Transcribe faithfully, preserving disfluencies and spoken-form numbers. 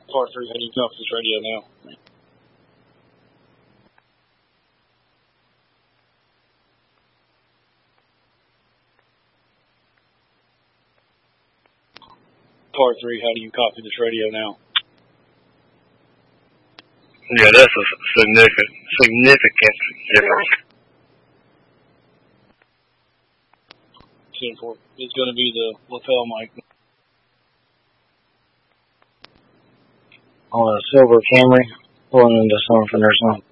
Car three, how do you copy this radio now? Car three, how do you copy this radio now? Yeah, that's a significant, significant difference. ten four, it's going to be the lapel mic. On a silver Camry, pulling into something or something.